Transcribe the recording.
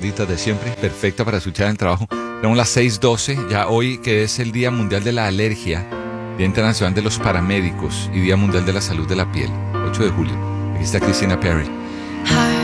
favorita de siempre, perfecta para escuchar en el trabajo. Tenemos las 6:12, ya hoy que es el Día Mundial de la Alergia, Día Internacional de los Paramédicos y Día Mundial de la Salud de la Piel, 8 de julio. Aquí está Christina Perry. Hi.